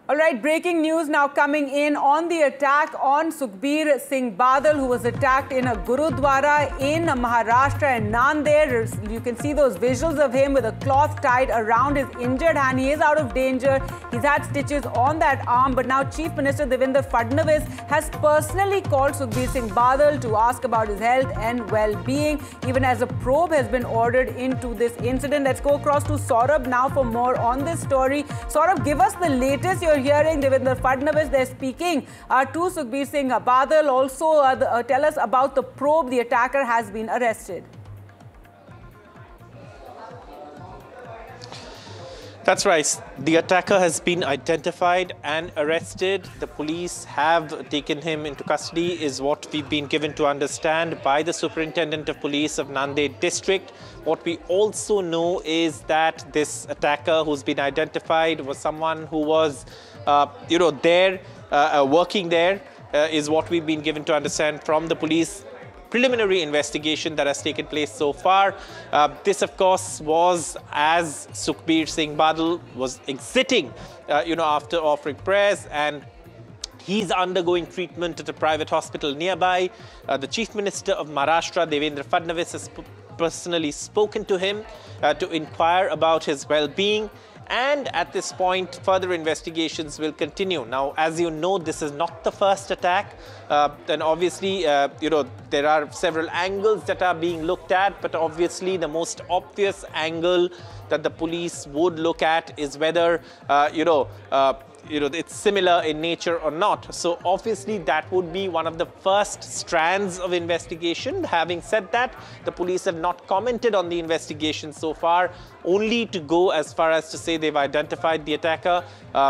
All right, breaking news now coming in on the attack on Sukhbir Singh Badal, who was attacked in a Gurudwara in Maharashtra and Nanded. You can see those visuals of him with a cloth tied around his injured hand. He is out of danger. He's had stitches on that arm, but now Chief Minister Devendra Fadnavis has personally called Sukhbir Singh Badal to ask about his health and well-being, even as a probe has been ordered into this incident. Let's go across to Saurabh now for more on this story. Saurabh, give us the latest. You're hearing Devendra Fadnavis, they're speaking to Sukhbir Singh Badal. Also, tell us about the probe. The attacker has been arrested. That's right. The attacker has been identified and arrested. The police have taken him into custody, is what we've been given to understand by the Superintendent of Police of Nanded District. What we also know is that this attacker who's been identified was someone who was, working there, is what we've been given to understand from the police preliminary investigation that has taken place so far. This, of course, was as Sukhbir Singh Badal was exiting, after offering prayers, and he's undergoing treatment at a private hospital nearby. The Chief Minister of Maharashtra, Devendra Fadnavis, has personally spoken to him to inquire about his well-being. And at this point, further investigations will continue. Now, as you know, this is not the first attack. And obviously, there are several angles that are being looked at. But obviously, the most obvious angle that the police would look at is whether, it's similar in nature or not. So obviously that would be one of the first strands of investigation. Having said that, the police have not commented on the investigation so far, only to go as far as to say they've identified the attacker.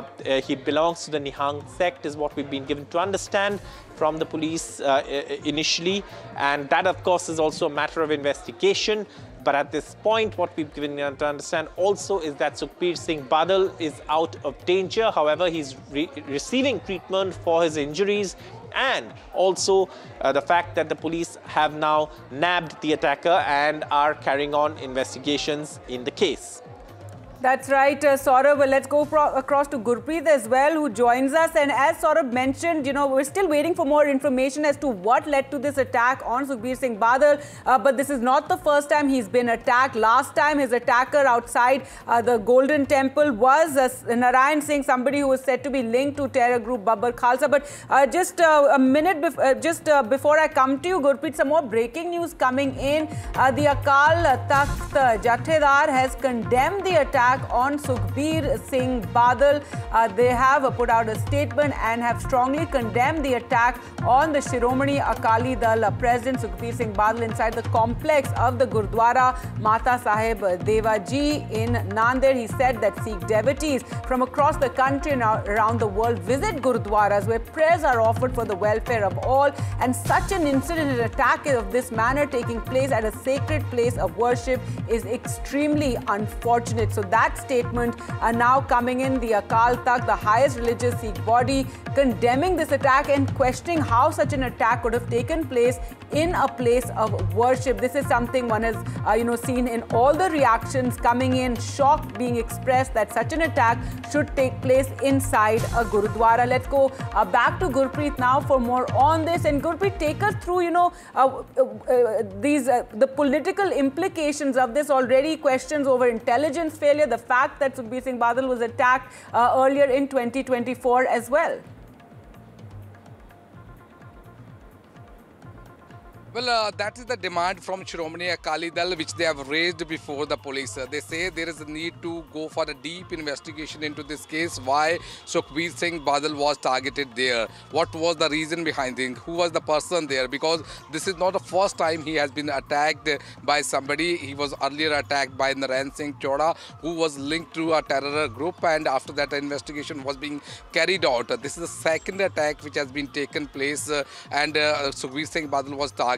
He belongs to the Nihang sect, is what we've been given to understand from the police initially. And that, of course, is also a matter of investigation. But at this point, what we've given to understand also is that Sukhbir Singh Badal is out of danger. However, he's receiving treatment for his injuries, and also the fact that the police have now nabbed the attacker and are carrying on investigations in the case. That's right, Saurabh. Well, let's go across to Gurpreet as well, who joins us. And as Saurabh mentioned, we're still waiting for more information as to what led to this attack on Sukhbir Singh Badal. But this is not the first time he's been attacked. Last time, his attacker outside the Golden Temple was Narayan Singh, somebody who was said to be linked to terror group Babbar Khalsa. But just a minute before I come to you, Gurpreet, some more breaking news coming in. The Akal Takht Jathedar has condemned the attack on Sukhbir Singh Badal. They have put out a statement and have strongly condemned the attack on the Shiromani Akali Dal President Sukhbir Singh Badal inside the complex of the Gurdwara Mata Sahib Devaji in Nanded. He said that Sikh devotees from across the country and around the world visit Gurdwaras where prayers are offered for the welfare of all, and such an incident, an attack of this manner taking place at a sacred place of worship is extremely unfortunate. So that statement are now coming in. The Akal Takht, the highest religious Sikh body, condemning this attack and questioning how such an attack could have taken place in a place of worship. This is something one has seen in all the reactions coming in, shock being expressed that such an attack should take place inside a Gurudwara. Let's go back to Gurpreet now for more on this. And Gurpreet, take us through the political implications of this. Already questions over intelligence failure, the fact that Sukhbir Singh Badal was attacked earlier in 2024 as well. Well, that is the demand from Shiromani Akali Dal, which they have raised before the police. They say there is a need to go for a deep investigation into this case, why Sukhbir Singh Badal was targeted there. What was the reason behind it? Who was the person there? Because this is not the first time he has been attacked by somebody. He was earlier attacked by Narayan Singh Choda, who was linked to a terror group, and after that investigation was being carried out. This is the second attack which has been taken place, and Sukhbir Singh Badal was targeted.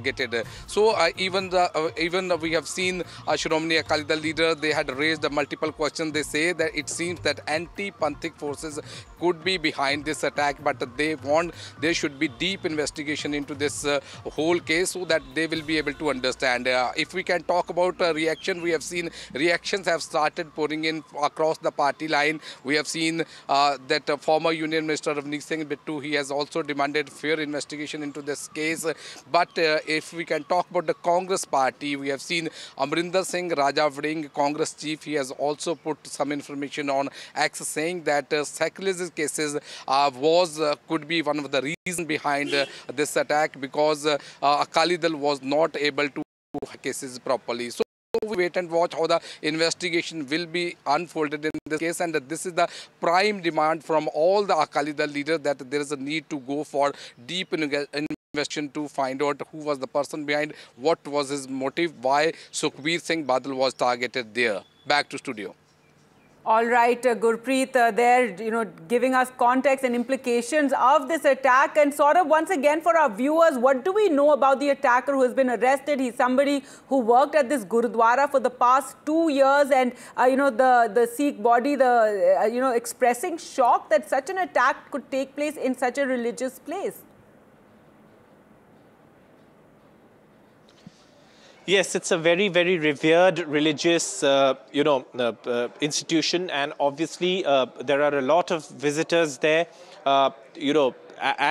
targeted. So even we have seen Shiromani Akali Dal leader, they had raised multiple questions. They say that it seems that anti-Panthic forces could be behind this attack, but they want there should be deep investigation into this whole case so that they will be able to understand. If we can talk about reaction, we have seen reactions have started pouring in across the party line. We have seen that former Union Minister Ravneet Singh Bittu, he has also demanded fair investigation into this case. But if we can talk about the Congress party, we have seen Amrinder Singh Raja Vading, Congress chief, he has also put some information on X saying that sacrilege cases could be one of the reasons behind this attack, because Akali Dal was not able to cases properly. So we wait and watch how the investigation will be unfolded in this case, and this is the prime demand from all the Akali Dal leaders, that there is a need to go for deep investigation to find out who was the person behind, what was his motive, why Sukhbir Singh Badal was targeted there. Back to studio. All right, Gurpreet, there, giving us context and implications of this attack. And sort of once again for our viewers, what do we know about the attacker who has been arrested? He's somebody who worked at this Gurudwara for the past 2 years, and the Sikh body, expressing shock that such an attack could take place in such a religious place. Yes, it's a very, very revered religious, institution, and obviously there are a lot of visitors there, and